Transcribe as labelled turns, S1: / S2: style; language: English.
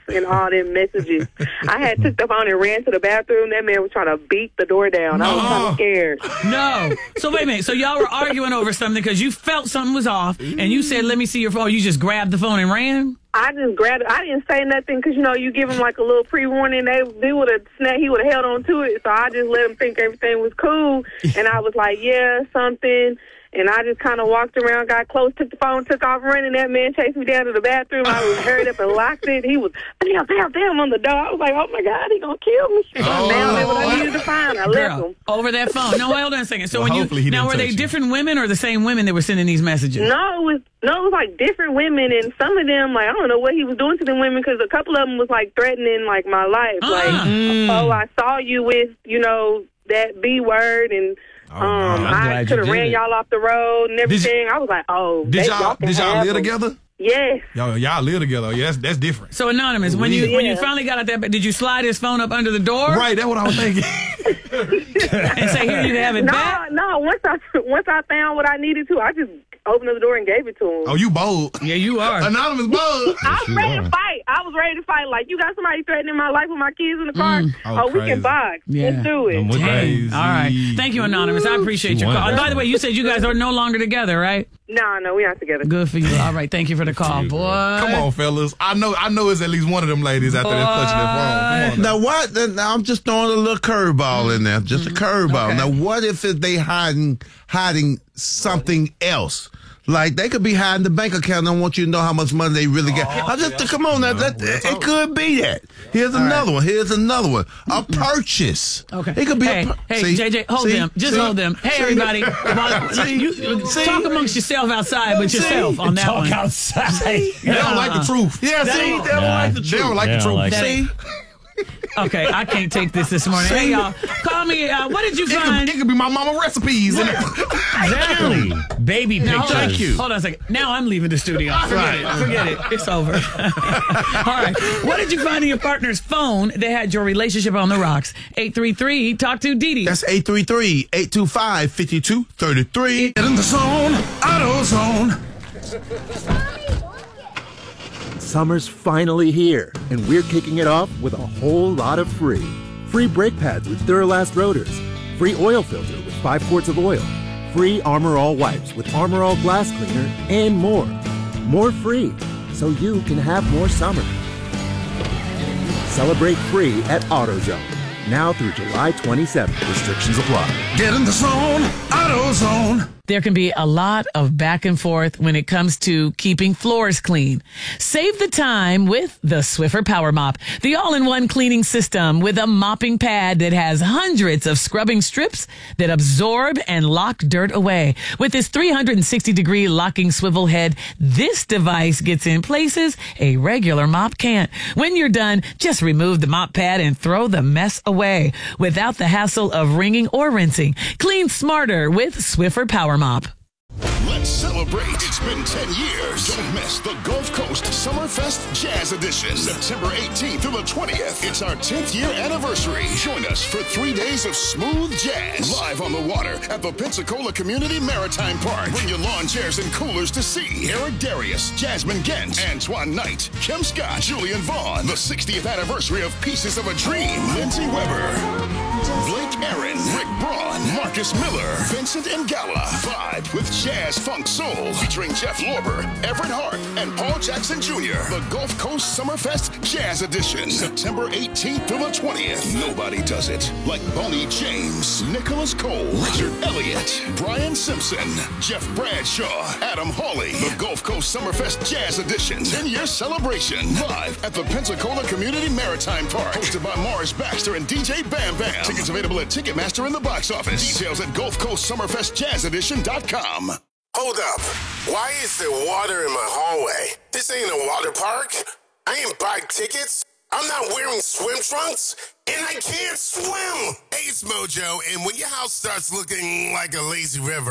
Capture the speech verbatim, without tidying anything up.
S1: and all them messages. I had took the phone and ran to the bathroom. That man was trying to beat the door down. I was kind of scared.
S2: No. So wait a minute. So y'all were arguing over something because you felt something was off, and you said, "Let me see your phone." You just grabbed the phone and ran.
S1: I just grabbed it. I didn't say nothing because, you know, you give him like a little pre-warning. They, they would have snapped. He would have held on to it. So I just let him think everything was cool. And I was like, yeah, something. And I just kind of walked around, got close, took the phone, took off running. That man chased me down to the bathroom. I was hurried up and locked it. He was, bam, bam, bam on the door. I was like, oh, my God, he going to kill me. So
S3: Oh.
S1: now I what I needed to find. I left
S2: Girl,
S1: him.
S2: over that phone. No, hold on a second. So
S3: Well,
S2: when
S3: hopefully
S2: you
S3: he
S2: now
S3: didn't
S2: were they
S3: touch you.
S2: different women or the same women that were sending these messages?
S1: No, it was no, it was like different women, and some of them, like, I don't know what he was doing to them women, because a couple of them was like threatening, like, my life.
S2: Uh-uh.
S1: Like,
S3: Mm.
S1: oh, I saw you with, you know, that B word, and
S3: Oh,
S1: um,
S3: no.
S2: I'm
S1: I
S2: glad you
S1: could have
S2: did
S1: ran
S2: it.
S1: y'all off the road and
S3: Did you-
S1: everything. I was like, oh,
S3: Did
S1: they,
S3: y'all
S1: can
S3: did y'all
S1: have
S3: live
S1: them.
S3: together?
S1: Yes.
S3: Y'all, y'all live together. Yeah, that's, that's different.
S2: So anonymous, when you when you
S1: Yeah.
S2: finally got out that, did you slide his phone up under the door?
S3: Right, that's what I was thinking.
S2: And say, here you have it
S1: No,
S2: back.
S1: no. Once I once I found what I needed to, I just opened up the door and gave it to him.
S3: Oh, you bold.
S2: Yeah, you are.
S3: Anonymous bold.
S1: I was ready to fight. I was ready to fight. Like, you got somebody threatening my life with my kids in the car?
S3: Oh,
S1: Oh, we
S3: crazy.
S1: can box.
S2: Yeah.
S1: Let's do it.
S4: I'm with
S3: Crazy.
S2: All right. Thank you, Anonymous. I appreciate your
S4: Wow.
S2: call. And by the way, you said you guys are no longer together, right?
S1: No, no, we not together.
S2: Good for you. All right. Thank you for the call, boy.
S3: Come on, fellas. I know I know it's at least one of them ladies out there that's clutching their phone. Come on.
S5: Now what? Now I'm just throwing a little curveball in there, just a curveball.
S2: Okay.
S5: Now what if it- they hiding hiding something else? Like they could be hiding the bank account. I want you to know how much money they really get. I just come on, now, that, it could be that. Here's another one. Here's another one. A purchase.
S2: Okay.
S5: It could be.
S2: Hey,
S5: a pur-
S2: hey,
S5: See?
S2: J J, hold
S5: See?
S2: them. Just
S5: See?
S2: hold them. Hey,
S5: See?
S2: everybody. Well,
S5: See?
S2: you,
S5: See?
S2: talk amongst yourself outside, but
S5: See?
S2: yourself on that
S4: Talk
S2: one.
S4: outside.
S3: They don't like the truth.
S5: Yeah, see, they don't
S4: Nah.
S5: like the
S3: They
S5: truth.
S3: don't like
S4: They
S3: the
S4: don't
S3: truth.
S4: like it.
S5: See?
S2: Okay, I can't take this this morning. Hey, y'all, call me. Uh, what did you
S3: It could,
S2: find?
S3: it could be my mama recipes. in there.
S4: Exactly. Baby
S2: Now,
S4: pictures.
S2: hold on. Hold on a second. Now I'm leaving the studio. Forget it. Forget it. It's over. All right. What did you find in your partner's phone that had your relationship on the rocks? eight three three, talk to Dee Dee.
S5: That's eight three three, eight two five, five two three three.
S3: Get in the zone, auto zone.
S6: Summer's finally here, and we're kicking it off with a whole lot of free. Free brake pads with Duralast rotors. Free oil filter with five quarts of oil. Free Armor All wipes with Armor All glass cleaner, and more. More free, so you can have more summer. Celebrate free at AutoZone. Now through July twenty-seventh. Restrictions apply.
S3: Get in the zone, auto zone.
S2: There can be a lot of back and forth when it comes to keeping floors clean. Save the time with the Swiffer Power Mop, the all-in-one cleaning system with a mopping pad that has hundreds of scrubbing strips that absorb and lock dirt away. With its three hundred sixty degree locking swivel head, this device gets in places a regular mop can't. When you're done, just remove the mop pad and throw the mess away without the hassle of wringing or rinsing. Clean smarter with Swiffer Power Mop.
S7: Let's celebrate. It's been ten years. Don't miss the Gulf Coast Summerfest Jazz Edition. September eighteenth through the twentieth. It's our tenth year anniversary. Join us for three days of smooth jazz. Live on the water at the Pensacola Community Maritime Park. Bring your lawn chairs and coolers to see Eric Darius, Jasmine Gent, Antoine Knight, Kim Scott, Julian Vaughn. The sixtieth anniversary of Pieces of a Dream. Lindsay Weber, Blake Aaron, Rick Braun, Marcus Miller, Vincent Ngala. Vibe with Jazz Funk Soul featuring Jeff Lorber, Everett Hart, and Paul Jackson Junior The Gulf Coast Summerfest Jazz Edition. September eighteenth through the twentieth. Nobody does it like Bonnie James, Nicholas Cole, Richard Elliott, Brian Simpson, Jeff Bradshaw, Adam Hawley. The Gulf Coast Summerfest Jazz Edition. ten-year celebration. Live at the Pensacola Community Maritime Park. Hosted by Morris Baxter and D J Bam Bam. Tickets available at Ticketmaster in the box office. Details at Gulf Coast Summerfest Jazz Edition dot com.
S8: Hold up. Why is there water in my hallway? This ain't a water park. I ain't buy tickets. I'm not wearing swim trunks. And I can't swim. Hey, it's Mojo. And when your house starts looking like a lazy river,